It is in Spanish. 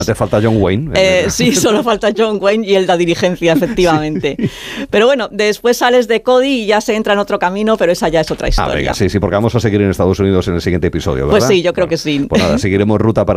Te falta John Wayne. Sí, solo falta John Wayne y el de dirigencia, efectivamente. Sí. Pero bueno, después sales de Cody y ya se entra en otro camino, pero esa ya es otra historia. Venga, sí, porque vamos a seguir en Estados Unidos en el siguiente episodio, ¿verdad? Pues sí, yo creo que sí. Pues nada, seguiremos ruta para